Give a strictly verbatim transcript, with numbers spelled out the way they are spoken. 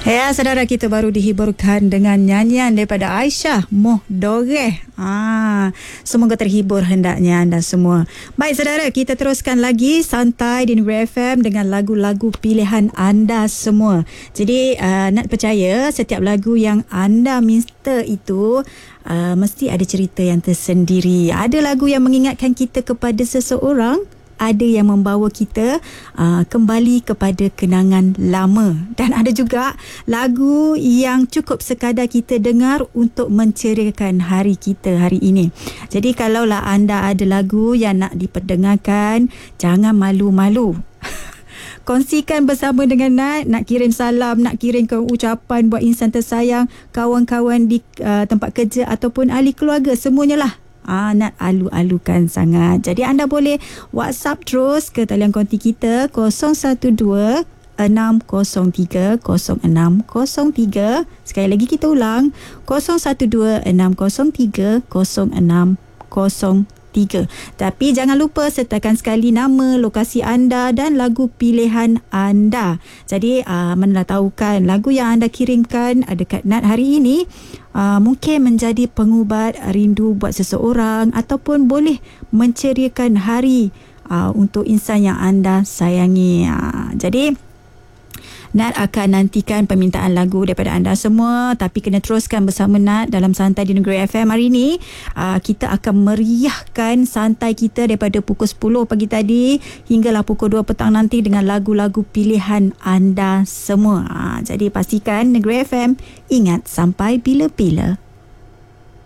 Ya, saudara, kita baru dihiburkan dengan nyanyian daripada Aisyah Moh Doreh. Ah, semoga terhibur hendaknya anda semua. Baik saudara, kita teruskan lagi santai di Negeri F M dengan lagu-lagu pilihan anda semua. Jadi uh, nak percaya setiap lagu yang anda minta itu uh, mesti ada cerita yang tersendiri. Ada lagu yang mengingatkan kita kepada seseorang, ada yang membawa kita uh, kembali kepada kenangan lama, dan ada juga lagu yang cukup sekadar kita dengar untuk menceriakan hari kita hari ini. Jadi kalaulah anda ada lagu yang nak diperdengarkan, jangan malu-malu. Kongsikan bersama dengan Nat. Nak kirim salam, nak kirimkan ucapan buat insan tersayang, kawan-kawan di uh, tempat kerja ataupun ahli keluarga, semuanya lah. Ah, nak alu-alukan sangat. Jadi anda boleh WhatsApp terus ke talian konti kita kosong satu dua enam kosong tiga kosong enam kosong tiga. Sekali lagi kita ulang, kosong satu dua enam kosong tiga kosong enam kosong tiga. Tapi jangan lupa sertakan sekali nama, lokasi anda dan lagu pilihan anda. Jadi uh, mana tahu kan lagu yang anda kirimkan dekat Nat hari ini uh, mungkin menjadi pengubat rindu buat seseorang ataupun boleh menceriakan hari uh, untuk insan yang anda sayangi. Uh, jadi Nat akan nantikan permintaan lagu daripada anda semua, tapi kena teruskan bersama Nat dalam Santai di Negeri F M hari ini. Uh, kita akan meriahkan santai kita daripada pukul sepuluh pagi tadi hinggalah pukul dua petang nanti dengan lagu-lagu pilihan anda semua. Uh, jadi pastikan Negeri F M ingat sampai bila-bila.